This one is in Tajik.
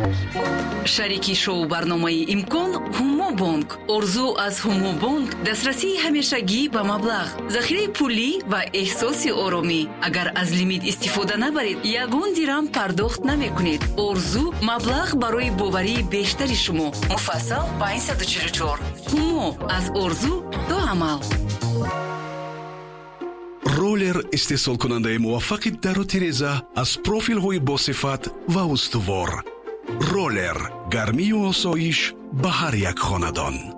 шарики шоу барномаи имкон ҳумо бонк. орзу аз ҳумо бонк дастрасии ҳамешагӣ ба маблағ, захираи пулӣ ва эҳсоси оромӣ. агар аз лимит истифода набаред, ягон дирам пардохт намекунед. орзу маблағ барои боварии бештари шумо. муфассал 544. ҳумо аз орзу то амал. роллер истеҳсолкунандаи муваффақи дару тиреза аз профилҳои босифат ва устувор. роллер гармию осоиш ба ҳар як хонадон.